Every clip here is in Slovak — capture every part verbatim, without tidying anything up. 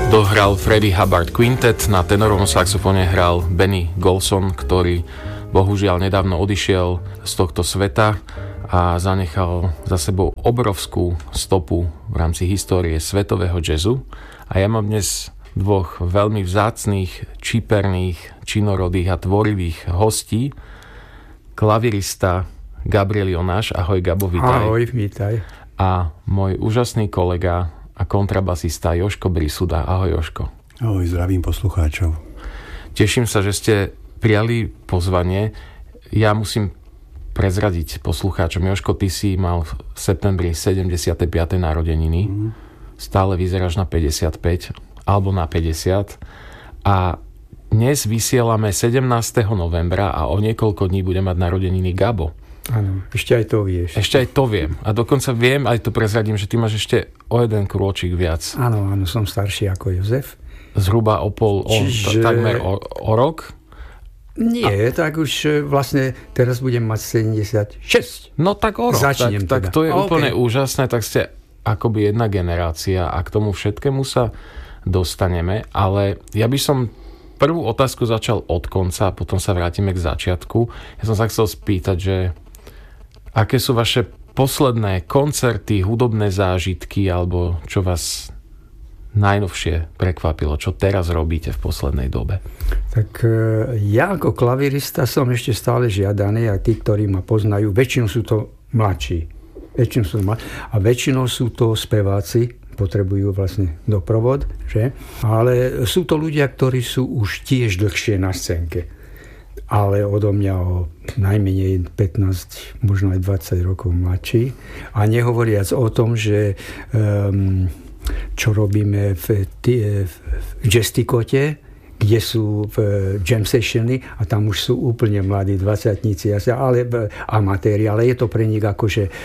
Dohral Freddie Hubbard Quintet, na tenorovom saxofóne hral Benny Golson, ktorý bohužiaľ nedávno odišiel z tohto sveta a zanechal za sebou obrovskú stopu v rámci histórie svetového jazzu. A ja mám dnes dvoch veľmi vzácnych, čiperných, činorodých a tvorivých hostí. Klavirista Gabriel Jonáš, ahoj Gabo, vítaj. Ahoj, vítaj. A môj úžasný kolega a kontrabasista Jožko Brisuda. Ahoj Jožko. Ahoj, zdravím poslucháčov. Teším sa, že ste prijali pozvanie. Ja musím prezradiť poslucháčom. Jožko, ty si mal v septembri sedemdesiate piate narodeniny. Mm. Stále vyzeráš na päťdesiatpäť alebo na päťdesiat. A dnes vysielame sedemnásteho novembra a o niekoľko dní bude mať narodeniny Gabo. Áno, ešte aj to vieš. Ešte aj to viem. A dokonca viem, aj to prezradím, že ty máš ešte o jeden krôčik viac. Áno, áno, som starší ako Jozef. Zhruba o pol, o, Čiže... takmer o, o rok? Nie, a... tak už vlastne teraz budem mať sedemdesiatšesť. No tak o rok. Začnem tak, teda. tak to je okay. úplne úžasné, tak ste akoby jedna generácia a k tomu všetkému sa dostaneme, ale ja by som prvú otázku začal od konca a potom sa vrátime k začiatku. Ja som sa chcel spýtať, že aké sú vaše posledné koncerty, hudobné zážitky, alebo čo vás najnovšie prekvapilo? Čo teraz robíte v poslednej dobe? Tak ja ako klavirista som ešte stále žiadaný a tí, ktorí ma poznajú, väčšinou sú to mladší. Väčšinou sú to mladší. A väčšinou sú to speváci, potrebujú vlastne doprovod, že? Ale sú to ľudia, ktorí sú už tiež dlhšie na scénke. Ale odo mňa o najmenej pätnásť, možno aj dvadsať rokov mladší. A nehovoriac o tom, že um, čo robíme v, v, v Gestikote, kde sú v jam sessiony a tam už sú úplne mladí dvadsiatnici, ale amatéri, ale je to pre nich akože e,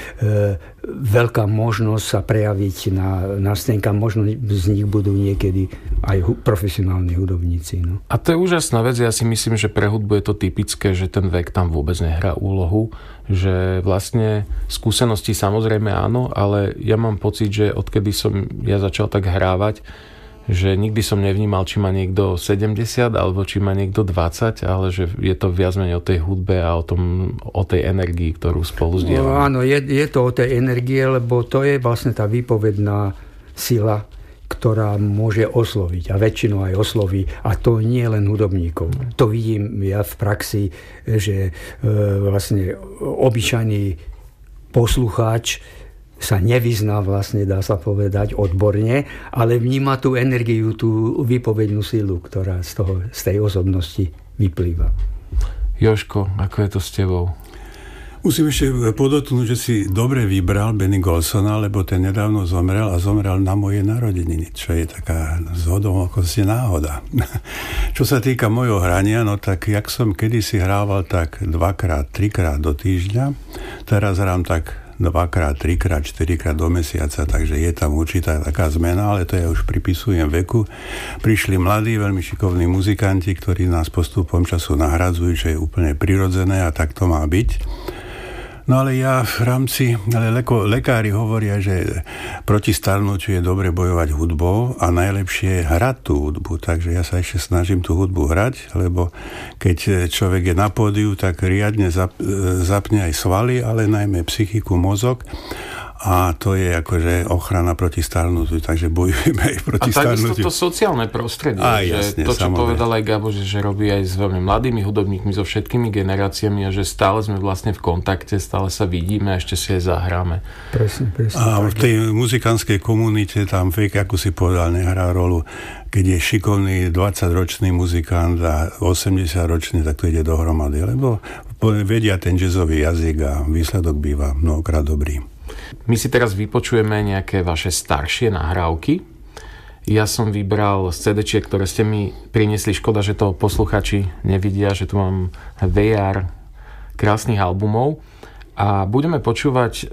veľká možnosť sa prejaviť na, na scénke. Možno z nich budú niekedy aj hu, profesionálni hudobníci. No. A to je úžasná vec. Ja si myslím, že pre hudbu je to typické, že ten vek tam vôbec nehrá úlohu. Že vlastne skúsenosti samozrejme áno, ale ja mám pocit, že odkedy som ja začal tak hrávať, že nikdy som nevnímal, či má niekto sedemdesiat alebo či má niekto dvadsať, ale že je to viac menej o tej hudbe a o, tom, o tej energii, ktorú spolu zdieľame. No, áno, je, je to o tej energie, lebo to je vlastne tá výpovedná sila, ktorá môže osloviť a väčšinou aj osloví. A to nie len hudobníkov. To vidím ja v praxi, že e, vlastne obyčajný poslucháč sa nevyzná vlastne, dá sa povedať, odborne, ale vníma tú energiu, tú výpovednú silu, ktorá z, toho, z tej osobnosti vyplýva. Jožko, ako je to s tebou? Musím ešte podotknúť, že si dobre vybral Benny Golsona, lebo ten nedávno zomrel a zomrel na moje narodeniny, čo je taká zhodou okolností náhoda. Čo sa týka mojho hrania, no tak jak som kedysi hrával tak dvakrát, trikrát do týždňa, teraz hrám tak dvakrát, trikrát, štyrikrát do mesiaca, takže je tam určitá taká zmena, ale to ja už pripisujem veku. Prišli mladí, veľmi šikovní muzikanti, ktorí nás postupom času nahradzujú, čo je úplne prirodzené a tak to má byť. No ale ja v rámci, ale leko, lekári hovoria, že proti starnutiu je dobre bojovať hudbou a najlepšie je hrať tú hudbu, takže ja sa ešte snažím tú hudbu hrať, lebo keď človek je na pódiu, tak riadne zap, zapne aj svaly, ale najmä psychiku, mozog. A to je akože ochrana proti starnutiu, takže bojujeme aj proti starnutiu. A takisto to sociálne prostredie, a, že jasne, to, čo samozrejme povedal aj Gabo, že, že robí aj s veľmi mladými hudobníkmi, so všetkými generáciami a že stále sme vlastne v kontakte, stále sa vidíme a ešte si aj zahráme. Presne, presne. A v tej muzikánskej komunite tam vek, ako si povedal, nehrá rolu. Keď je šikovný dvadsaťročný muzikant a osemdesiatročný, tak to ide dohromady, lebo vedia ten jazzový jazyk a výsledok býva mnohokrát dobrý. My si teraz vypočujeme nejaké vaše staršie nahrávky. Ja som vybral z cé déčiek, ktoré ste mi priniesli. Škoda, že to posluchači nevidia, že tu mám vé er krásnych albumov. A budeme počúvať e,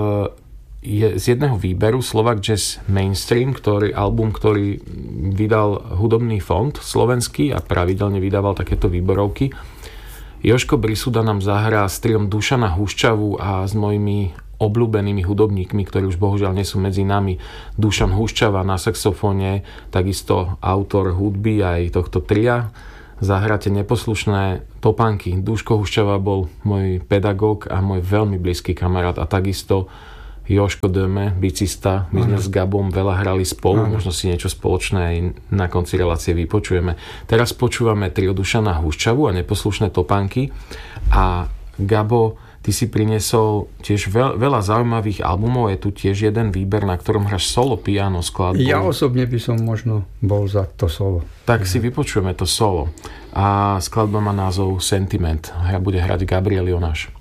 je, z jedného výberu Slovak Jazz Mainstream, ktorý, album, ktorý vydal hudobný fond slovenský a pravidelne vydával takéto výberovky. Jožko Brisuda nám zahrá s triom Dušana Huščavu a s mojimi obľúbenými hudobníkmi, ktorí už bohužiaľ nie sú medzi nami. Dušan Huščava na saxofóne, takisto autor hudby aj tohto tria. Zahráte Neposlušné topánky. Duško Huščava bol môj pedagóg a môj veľmi blízky kamarát a takisto Joško Döme, bicista. My sme s Gabom veľa hrali spolu, ano. Možno si niečo spoločné aj na konci relácie vypočujeme. Teraz počúvame trio Dušana Huščavu a Neposlušné topánky a Gabo, ty si priniesol tiež veľ, veľa zaujímavých albumov, je tu tiež jeden výber, na ktorom hráš solo piano skladbu. Ja osobne by som možno bol za to solo. Tak si vypočujeme to solo. A skladba má názov Sentiment. A bude hrať Gabriel Jonáš.